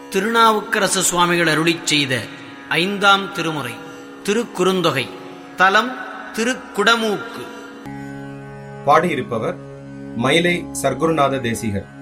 திருநாவுக்கரசு சுவாமிகள் அருளிச் செய்த 5ஆம் திருமுறை திருக்குறுந்தொகை. தலம் திருக்குடமூக்கு. பாடியிருப்பவர் மயிலை சர்க்குருநாத தேசிகர்.